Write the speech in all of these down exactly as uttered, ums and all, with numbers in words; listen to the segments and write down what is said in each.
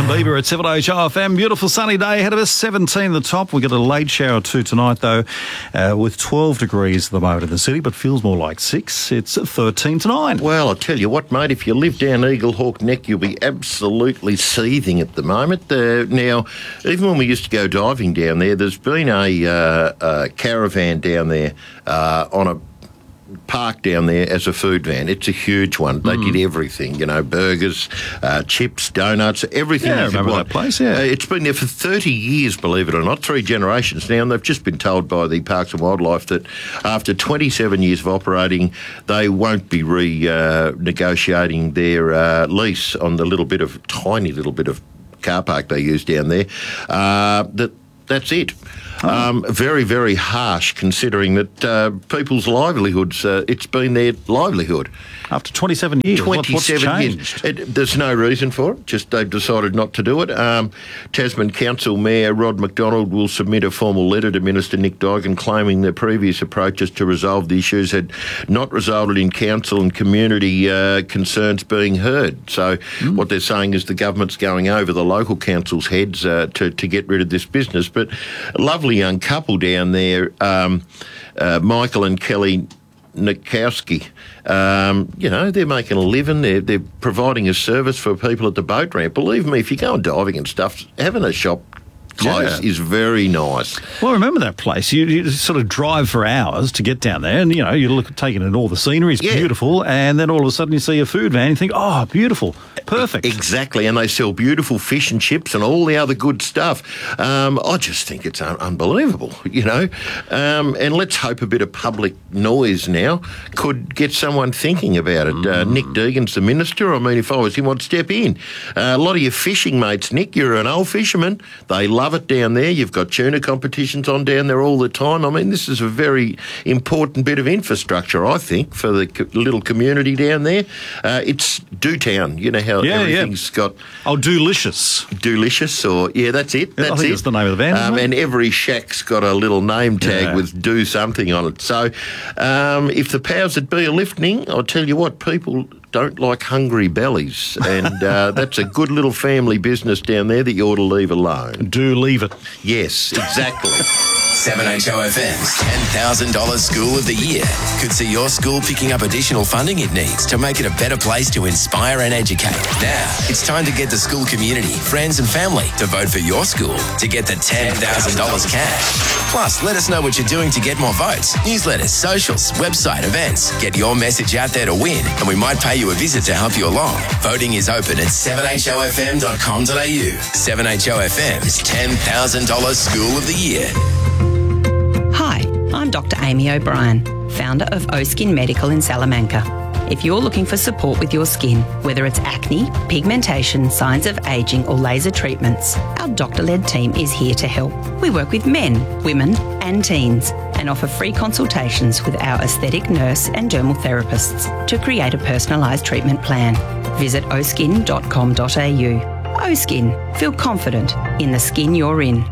Justin Bieber at seven H O F M. Beautiful sunny day ahead of us, seventeen the top. We've got a late shower or two tonight, though, uh, with twelve degrees at the moment in the city, but feels more like six. It's thirteen to nine. Well, I'll tell you what, mate, if you live down Eagle Hawk Neck, you'll be absolutely seething at the moment. Uh, now, even when we used to go diving down there, there's been a, uh, a caravan down there uh, on a park down there as a food van. It's a huge one. They mm. did everything, you know, burgers, uh, chips, donuts, everything. Yeah, I you remember want. that place, yeah. Uh, it's been there for thirty years, believe it or not, three generations now, and they've just been told by the Parks and Wildlife that after twenty-seven years of operating, they won't be re-negotiating uh, their uh, lease on the little bit of, tiny little bit of car park they use down there. Uh, that That's it. Oh. Um, very, very harsh considering that uh, people's livelihoods, uh, it's been their livelihood. After twenty-seven years, twenty-seven what, what's changed? years. It, there's no reason for it, just they've decided not to do it. Um, Tasman Council Mayor Rod McDonald will submit a formal letter to Minister Nick Duigan claiming the previous approaches to resolve the issues had not resulted in council and community uh, concerns being heard. So mm. what they're saying is the government's going over the local council's heads uh, to, to get rid of this business. But a lovely young couple down there, um, uh, Michael and Kelly Nikowski, um, you know, they're making a living. They're, they're providing a service for people at the boat ramp. Believe me, if you're going diving and stuff, having a shop close yeah. is very nice. Well, I remember that place. You, you sort of drive for hours to get down there, and, you know, you look at taking in all the scenery, it's yeah. beautiful, and then all of a sudden you see a food van and you think, oh, beautiful, perfect. Exactly, and they sell beautiful fish and chips and all the other good stuff. Um, I just think it's un- unbelievable, you know. Um, and let's hope a bit of public noise now could get someone thinking about it. Mm. Uh, Nick Deegan's the minister. I mean, if I was him, I'd step in. Uh, a lot of your fishing mates, Nick, you're an old fisherman. They love it down there. You've got tuna competitions on down there all the time. I mean, this is a very important bit of infrastructure, I think, for the co- little community down there. Uh, it's Do Town. You know how yeah, everything's yeah. got... Oh, Doolicious. Doolicious, or... Yeah, that's it. That's I think it. That's the name of the van, um, And every shack's got a little name tag yeah. with Do Something on it. So um, if the powers that be are listening, I'll tell you what, people don't like hungry bellies, and uh, that's a good little family business down there that you ought to leave alone. Do leave it. Yes, exactly. seven H O F M's ten thousand dollars School of the Year could see your school picking up additional funding it needs to make it a better place to inspire and educate. Now, it's time to get the school community, friends and family to vote for your school to get the ten thousand dollars cash. Plus, let us know what you're doing to get more votes. Newsletters, socials, website, events. Get your message out there to win, and we might pay you a visit to help you along. Voting is open at seven H O F M dot com dot a u. seven H O F M's ten thousand dollars School of the Year. Hi, I'm Doctor Amy O'Brien, founder of O-Skin Medical in Salamanca. If you're looking for support with your skin, whether it's acne, pigmentation, signs of ageing or laser treatments, our doctor-led team is here to help. We work with men, women and teens and offer free consultations with our aesthetic nurse and dermal therapists to create a personalised treatment plan. Visit o skin dot com dot a u. O-Skin. Feel confident in the skin you're in.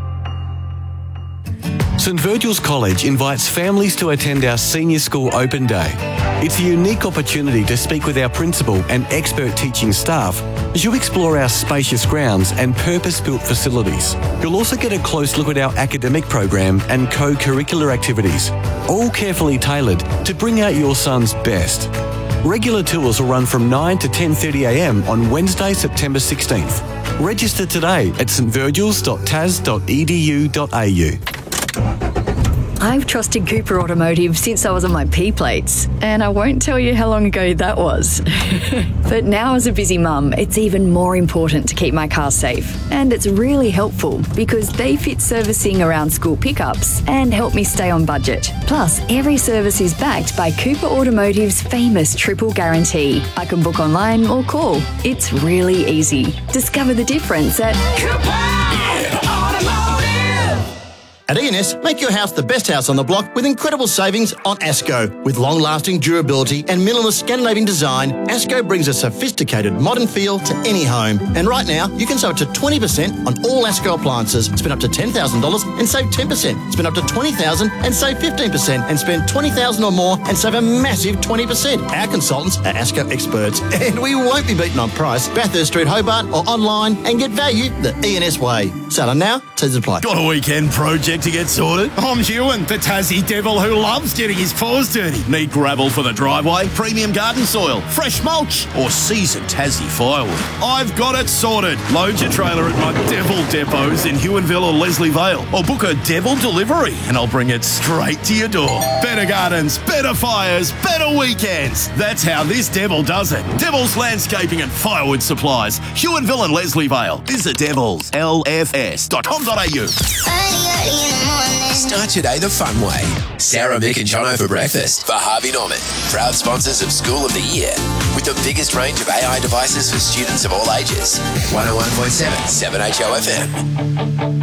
St Virgil's College invites families to attend our Senior School Open Day. It's a unique opportunity to speak with our principal and expert teaching staff as you explore our spacious grounds and purpose-built facilities. You'll also get a close look at our academic program and co-curricular activities, all carefully tailored to bring out your son's best. Regular tours will run from nine to ten thirty a m on Wednesday, September sixteenth. Register today at s t virgils dot t a s dot e d u dot a u. I've trusted Cooper Automotive since I was on my P plates, and I won't tell you how long ago that was. But now as a busy mum, it's even more important to keep my car safe. And it's really helpful because they fit servicing around school pickups and help me stay on budget. Plus, every service is backed by Cooper Automotive's famous triple guarantee. I can book online or call. It's really easy. Discover the difference at Cooper Automotive. At E and S, make your house the best house on the block with incredible savings on ASCO. With long-lasting durability and minimalist Scandinavian design, ASCO brings a sophisticated modern feel to any home. And right now, you can save up to twenty percent on all ASCO appliances. Spend up to ten thousand dollars and save ten percent. Spend up to twenty thousand dollars and save fifteen percent. And spend twenty thousand dollars or more and save a massive twenty percent. Our consultants are ASCO experts, and we won't be beaten on price. Bathurst Street, Hobart, or online and get value the E and S way. Start on now, T's apply. Got a weekend project to get sorted? I'm Ewan, the Tassie devil who loves getting his paws dirty. Need gravel for the driveway, premium garden soil, fresh mulch, or seasoned Tassie firewood? I've got it sorted. Load your trailer at my devil depots in Huonville or Leslie Vale, or book a devil delivery and I'll bring it straight to your door. Better gardens, better fires, better weekends. That's how this devil does it. Devil's Landscaping and Firewood Supplies, Huonville and Leslie Vale. Visit devils l f s dot com dot a u. Start your day the fun way. Sarah, Mick and Jono for breakfast for Harvey Norman. Proud sponsors of School of the Year. With the biggest range of A I devices for students of all ages. one oh one point seven, seven H O F M.